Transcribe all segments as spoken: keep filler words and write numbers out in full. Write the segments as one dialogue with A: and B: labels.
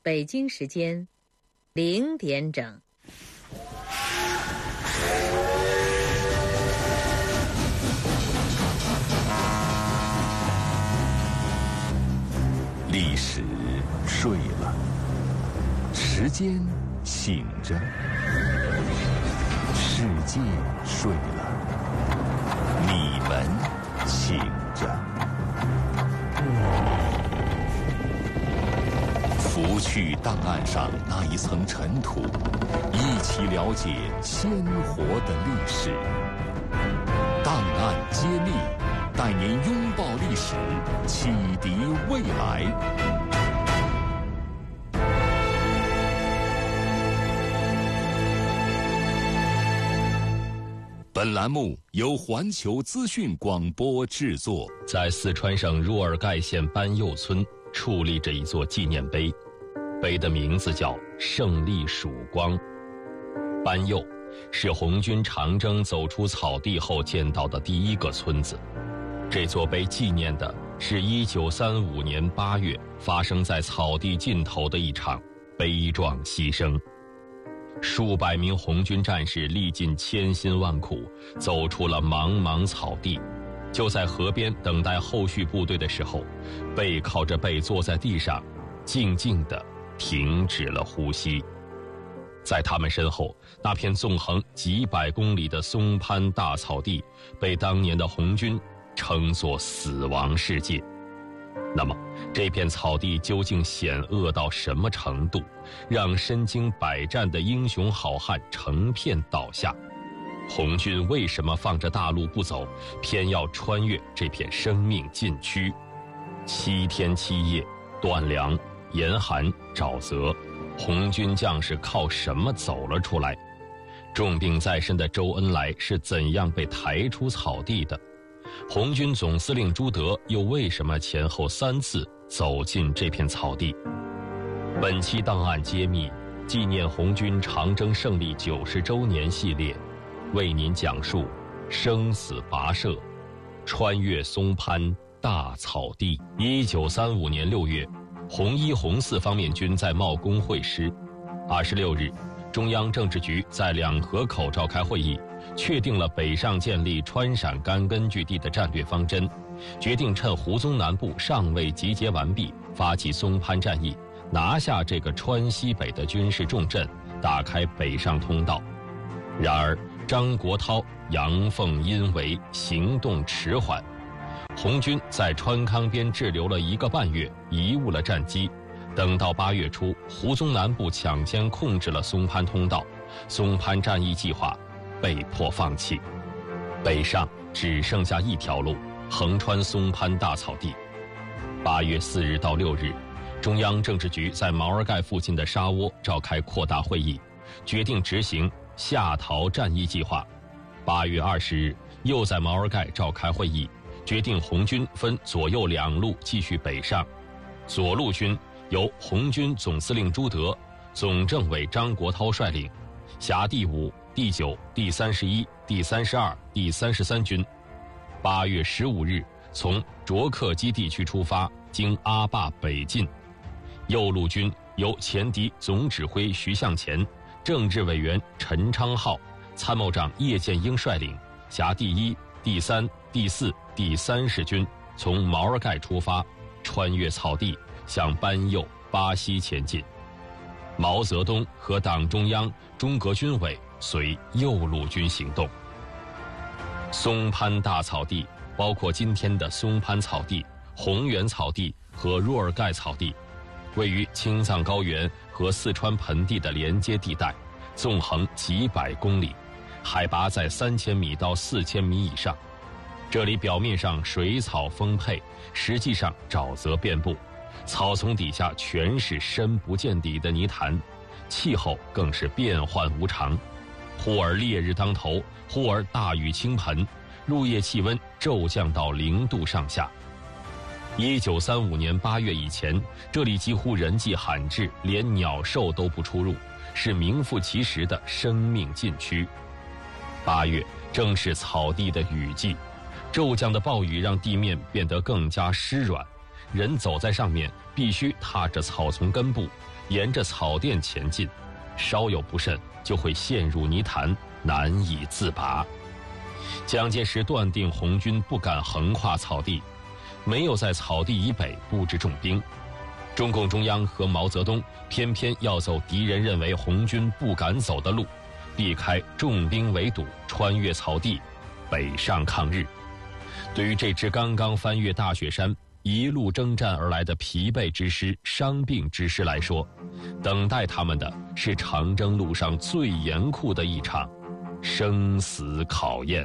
A: 北京时间零点整。
B: 历史睡了，时间醒着，世界睡了，你们醒着。拂去档案上那一层尘土，一起了解鲜活的历史。档案揭秘，带您拥抱历史，启迪未来。本栏目由环球资讯广播制作。
C: 在四川省若尔盖县班右村矗立着一座纪念碑，碑的名字叫胜利曙光。班右是红军长征走出草地后见到的第一个村子。这座碑纪念的是一九三五年八月发生在草地尽头的一场悲壮牺牲。数百名红军战士历尽千辛万苦，走出了茫茫草地，就在河边等待后续部队的时候，背靠着背坐在地上，静静地停止了呼吸。在他们身后，那片纵横几百公里的松潘大草地被当年的红军称作死亡世界。那么这片草地究竟险恶到什么程度，让身经百战的英雄好汉成片倒下？红军为什么放着大路不走，偏要穿越这片生命禁区？七天七夜，断粮、严寒、沼泽，红军将士靠什么走了出来？重病在身的周恩来是怎样被抬出草地的？红军总司令朱德又为什么前后三次走进这片草地？本期档案揭秘纪念红军长征胜利九十周年系列，为您讲述生死跋涉，穿越松潘大草地。一九三五年六月，红一红四方面军在茂功会师。二十六日，中央政治局在两河口召开会议，确定了北上建立川陕甘根据地的战略方针，决定趁胡宗南部尚未集结完毕，发起松潘战役，拿下这个川西北的军事重镇，打开北上通道。然而张国焘、杨凤因为行动迟缓，红军在川康边滞留了一个半月，贻误了战机。等到八月初，胡宗南部抢先控制了松潘通道，松潘战役计划被迫放弃。北上只剩下一条路，横穿松潘大草地。八月四日到六日，中央政治局在毛尔盖附近的沙窝召开扩大会议，决定执行下逃战役计划。八月二十日，又在毛尔盖召开会议，决定红军分左右两路继续北上。左路军由红军总司令朱德、总政委张国焘率领，辖第五、第九、第三十一、第三十二、第三十三军。八月十五日，从卓克基地区出发，经阿坝北进。右路军由前敌总指挥徐向前、政治委员陈昌浩、参谋长叶剑英率领，辖第一、第三、第四、第三十军，从毛尔盖出发，穿越草地，向班右、巴西前进。毛泽东和党中央、中革军委随右路军行动。松潘大草地包括今天的松潘草地、红原草地和若尔盖草地，位于青藏高原和四川盆地的连接地带，纵横几百公里，海拔在三千米到四千米以上。这里表面上水草丰沛，实际上沼泽遍布，草丛底下全是深不见底的泥潭，气候更是变幻无常，忽而烈日当头，忽而大雨倾盆，入夜气温骤降到零度上下。一九三五年八月以前，这里几乎人迹罕至，连鸟兽都不出入，是名副其实的生命禁区。八月正是草地的雨季，骤降的暴雨让地面变得更加湿软，人走在上面必须踏着草丛根部，沿着草甸前进，稍有不慎就会陷入泥潭，难以自拔。蒋介石断定红军不敢横跨草地，没有在草地以北布置重兵。中共中央和毛泽东偏偏要走敌人认为红军不敢走的路，避开重兵围堵，穿越草地，北上抗日。对于这支刚刚翻越大雪山，一路征战而来的疲惫之师、伤病之师来说，等待他们的是长征路上最严酷的一场生死考验。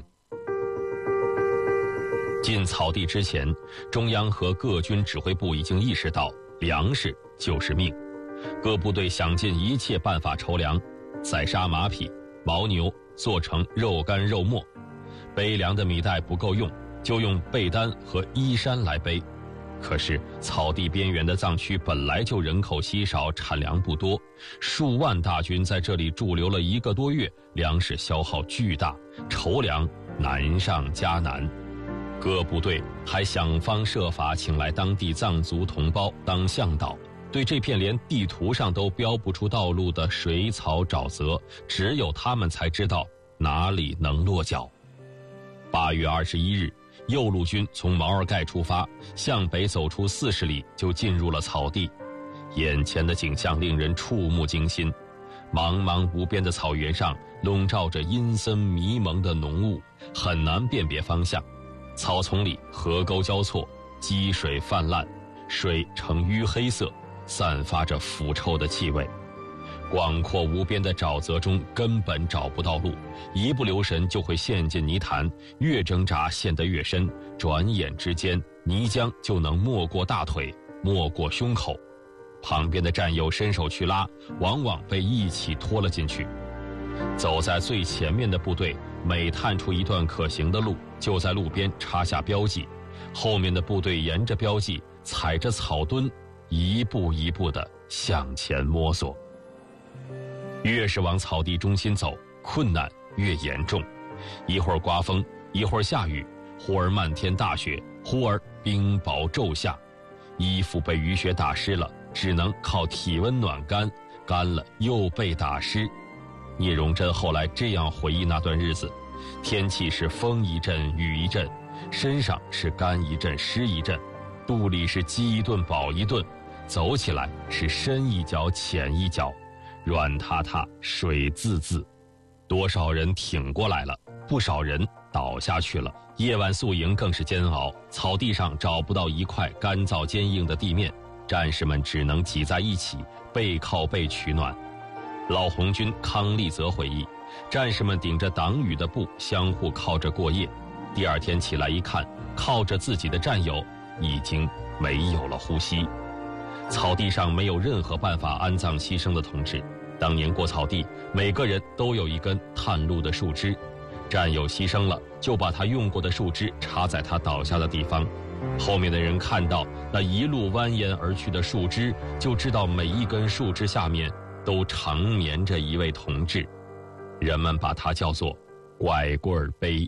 C: 进草地之前，中央和各军指挥部已经意识到粮食就是命，各部队想尽一切办法筹粮，宰杀马匹、牦牛，做成肉干肉末。背粮的米袋不够用，就用被单和衣衫来背。可是草地边缘的藏区本来就人口稀少，产粮不多，数万大军在这里驻留了一个多月，粮食消耗巨大，筹粮难上加难。各部队还想方设法请来当地藏族同胞当向导，对这片连地图上都标不出道路的水草沼泽，只有他们才知道哪里能落脚。八月二十一日，右路军从毛尔盖出发，向北走出四十里就进入了草地。眼前的景象令人触目惊心，茫茫无边的草原上笼罩着阴森迷蒙的浓雾，很难辨别方向。草丛里河沟交错，积水泛滥，水呈淤黑色，散发着腐臭的气味。广阔无边的沼泽中根本找不到路，一不留神就会陷进泥潭，越挣扎陷得越深，转眼之间泥浆就能没过大腿，没过胸口。旁边的战友伸手去拉，往往被一起拖了进去。走在最前面的部队每探出一段可行的路，就在路边插下标记，后面的部队沿着标记踩着草墩，一步一步地向前摸索。越是往草地中心走，困难越严重，一会儿刮风，一会儿下雨，忽而漫天大雪，忽而冰雹骤下，衣服被雨雪打湿了，只能靠体温暖干，干了又被打湿。聂荣臻后来这样回忆那段日子：天气是风一阵雨一阵，身上是干一阵湿一阵，肚里是饥一顿饱一顿，走起来是深一脚浅一脚，软塌塌水渍渍。多少人挺过来了，不少人倒下去了。夜晚宿营更是煎熬，草地上找不到一块干燥坚硬的地面，战士们只能挤在一起，背靠背取暖。老红军康立泽回忆，战士们顶着挡雨的布相互靠着过夜，第二天起来一看，靠着自己的战友已经没有了呼吸。草地上没有任何办法安葬牺牲的同志，当年过草地，每个人都有一根探路的树枝，战友牺牲了，就把他用过的树枝插在他倒下的地方。后面的人看到那一路蜿蜒而去的树枝，就知道每一根树枝下面都长眠着一位同志，人们把它叫做拐棍碑。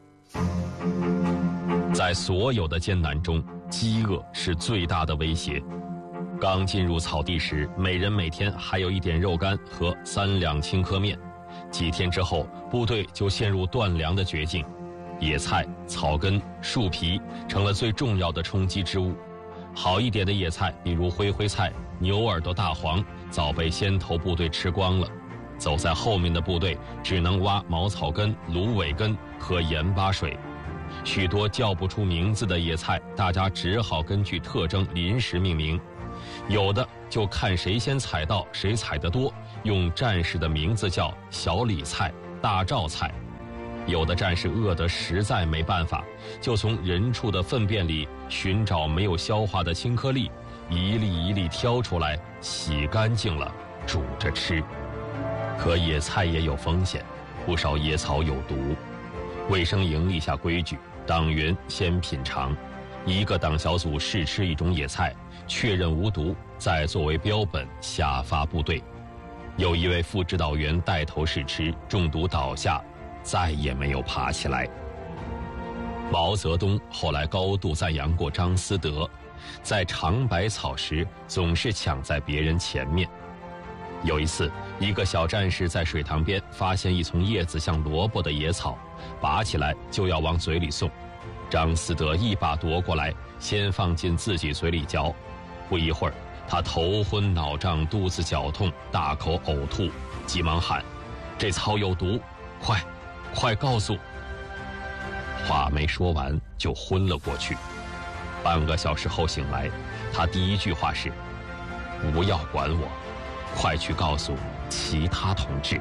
C: 在所有的艰难中，饥饿是最大的威胁。刚进入草地时，每人每天还有一点肉干和三两青稞面，几天之后，部队就陷入断粮的绝境。野菜、草根、树皮成了最重要的充饥之物。好一点的野菜，比如灰灰菜、牛耳朵大黄，早被先头部队吃光了。走在后面的部队只能挖茅草根、芦苇根和盐巴水。许多叫不出名字的野菜，大家只好根据特征临时命名。有的就看谁先采到，谁采得多，用战士的名字叫小李菜、大赵菜。有的战士饿得实在没办法，就从人畜的粪便里寻找没有消化的青颗粒，一粒一粒挑出来，洗干净了煮着吃。可野菜也有风险，不少野草有毒。卫生营立下规矩，党员先品尝，一个党小组试吃一种野菜，确认无毒，再作为标本下发部队。有一位副指导员带头试吃，中毒倒下，再也没有爬起来。毛泽东后来高度赞扬过张思德， 在长白草时总是抢在别人前面。有一次，一个小战士在水塘边发现一丛叶子像萝卜的野草，拔起来就要往嘴里送。张思德一把夺过来，先放进自己嘴里嚼。不一会儿，他头昏脑胀，肚子绞痛，大口呕吐，急忙喊：“这草有毒，快，快告诉！”话没说完就昏了过去。半个小时后醒来，他第一句话是：“不要管我，快去告诉其他同志。”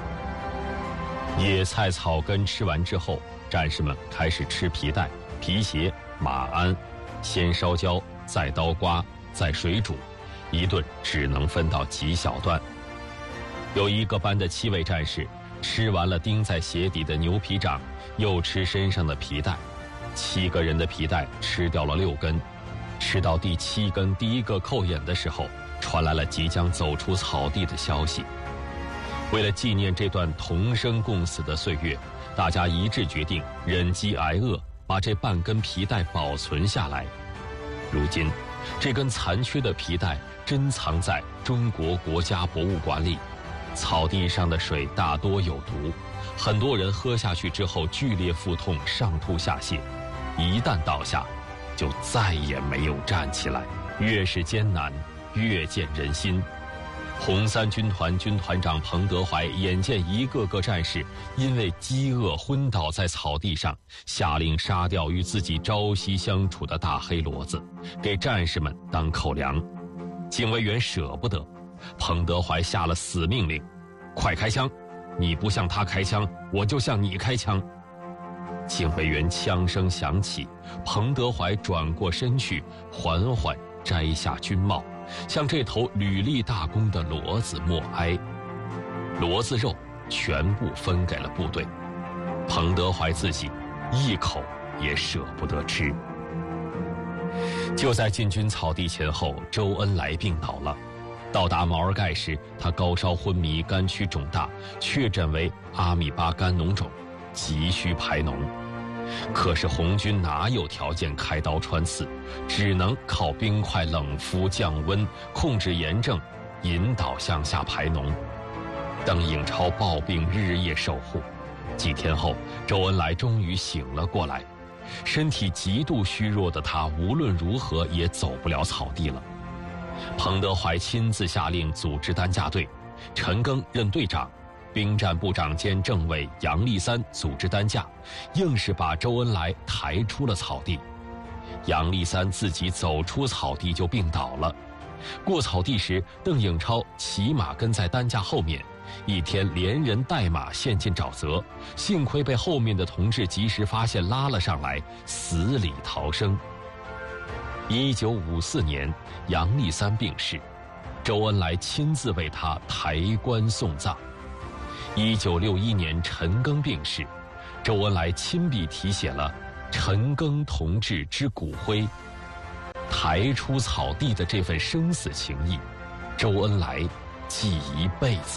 C: 野菜草根吃完之后，战士们开始吃皮带、皮鞋、马鞍，先烧焦，再刀刮，再水煮，一顿只能分到几小段。有一个班的七位战士吃完了钉在鞋底的牛皮掌，又吃身上的皮带，七个人的皮带吃掉了六根。吃到第七根第一个扣眼的时候，传来了即将走出草地的消息。为了纪念这段同生共死的岁月，大家一致决定忍饥挨饿，把这半根皮带保存下来。如今，这根残缺的皮带珍藏在中国国家博物馆里。草地上的水大多有毒，很多人喝下去之后剧烈腹痛，上吐下泻，一旦倒下，就再也没有站起来。越是艰难，越见人心。红三军团军团长彭德怀眼见一个个战士因为饥饿昏倒在草地上，下令杀掉与自己朝夕相处的大黑骡子，给战士们当口粮。警卫员舍不得，彭德怀下了死命令：快开枪！你不向他开枪，我就向你开枪。警卫员枪声响起，彭德怀转过身去，缓缓摘下军帽，向这头屡立大功的骡子默哀。骡子肉全部分给了部队，彭德怀自己一口也舍不得吃。就在进军草地前后，周恩来病倒了。到达毛尔盖时，他高烧昏迷，肝区肿大，确诊为阿米巴肝脓肿，急需排脓。可是红军哪有条件开刀穿刺，只能靠冰块冷敷降温，控制炎症，引导向下排脓。邓颖超抱病日夜守护，几天后，周恩来终于醒了过来。身体极度虚弱的他无论如何也走不了草地了。彭德怀亲自下令组织担架队，陈赓任队长，兵站部长兼政委杨立三组织担架，硬是把周恩来抬出了草地。杨立三自己走出草地就病倒了。过草地时，邓颖超骑马跟在担架后面，一天连人带马陷进沼泽，幸亏被后面的同志及时发现拉了上来，死里逃生。一九五四年，杨立三病逝，周恩来亲自为他抬棺送葬。一九六一年，陈赓病逝，周恩来亲笔题写了“陈赓同志之骨灰”。抬出草地的这份生死情谊，周恩来记一辈子。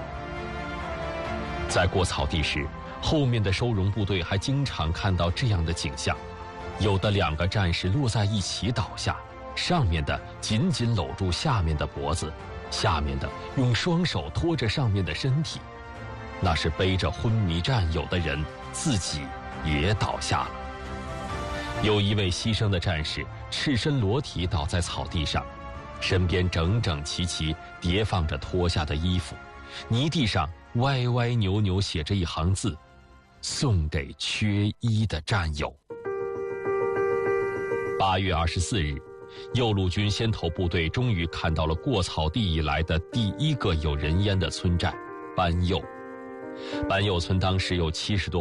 C: 在过草地时，后面的收容部队还经常看到这样的景象：有的两个战士摞在一起倒下，上面的紧紧搂住下面的脖子，下面的用双手托着上面的身体，那是背着昏迷战友的人自己也倒下了。有一位牺牲的战士赤身裸体倒在草地上，身边整整齐齐叠放着脱下的衣服，泥地上歪歪扭扭写着一行字：送给缺衣的战友。八月二十四日，右路军先头部队终于看到了过草地以来的第一个有人烟的村寨——班右。班右村当时有七十多